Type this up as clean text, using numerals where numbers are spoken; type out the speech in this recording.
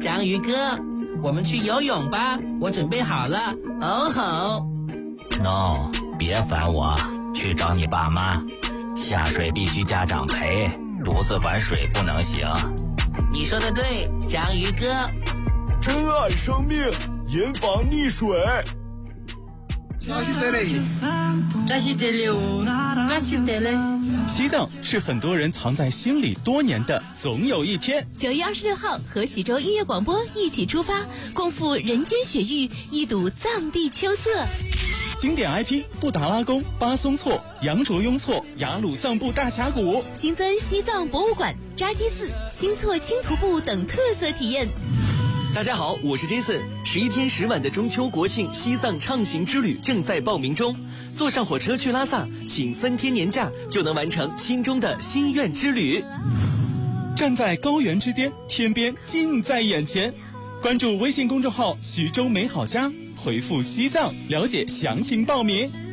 章鱼哥，我们去游泳吧，我准备好了。哦吼 ！No， 别烦我，去找你爸妈。下水必须家长陪，独自玩水不能行。 你说的对，章鱼哥。 珍爱生命，严防溺水。 西藏是很多人藏在心里多年的总有一天。 9月26号和喜洲音乐广播一起出发，共赴人间雪域，一睹藏地秋色。 经典 IP 布达拉宫、巴松措、羊卓雍措、雅鲁藏布大峡谷， 新增西藏博物馆、扎基寺、新措轻徒步等特色体验。 大家好，我是 Jason。11天10晚的中秋国庆西藏畅行之旅正在报名中，坐上火车去拉萨，请3天年假就能完成心中的心愿之旅。 站在高原之巅，天边近在眼前。关注微信公众号徐州美好家，回复西藏了解详情报名。